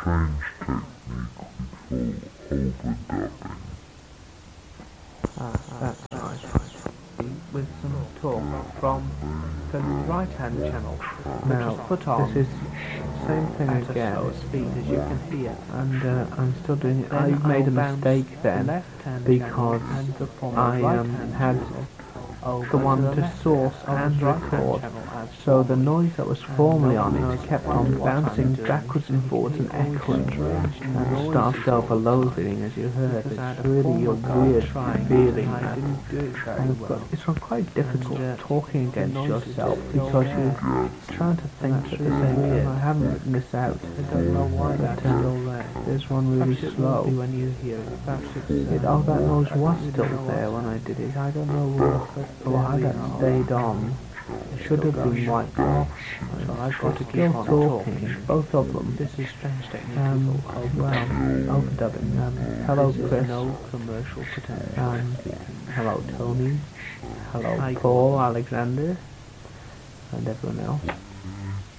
strange technique we call overdubbing. That's right. With some talk from the right-hand channel, Now, which is put on this is the same thing at a again, slower speed, as you can hear. and I'm still doing it. Then I made a I'll bounce mistake the then, left-hand because channel and the I right-hand had channel over the one the to left source of the and right-hand record, channel as so the formerly. noise that was formerly on knows it kept what on I'm bouncing doing, backwards so and you forwards and can hear echoing, strange and noises started all the overloading, as you heard. Because I had It's a really a former guy weird trying, feeling, and I and didn't do it very well. it's quite difficult And, talking against noises yourself, just go because there. you're trying to think That's at the really same time. weird. I haven't written this out. I don't know why that's still there. There's one really Perhaps it slow. won't be when you hear it. Perhaps it's Oh, that noise I don't was really still know there what's when I did it. I don't know why that stayed on. It should have been wiped off. So I've got to keep Still on talking, talking. both of them. This is strange technique. Well, overdubbing. Hello, This Chris. is no commercial potential. Hello, Tony. Hello, Hi, Paul, Alexander, and everyone else.